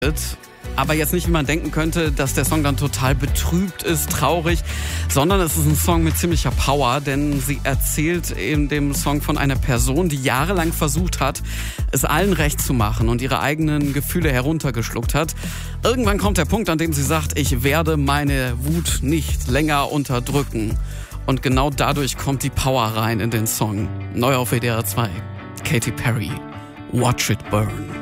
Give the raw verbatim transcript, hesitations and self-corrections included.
Aber jetzt nicht, wie man denken könnte, dass der Song dann total betrübt ist, traurig, sondern es ist ein Song mit ziemlicher Power, denn sie erzählt in dem Song von einer Person, die jahrelang versucht hat, es allen recht zu machen und ihre eigenen Gefühle heruntergeschluckt hat. Irgendwann kommt der Punkt, an dem sie sagt, ich werde meine Wut nicht länger unterdrücken. Und genau dadurch kommt die Power rein in den Song. Neu auf W D R zwei. Katy Perry, Watch It Burn.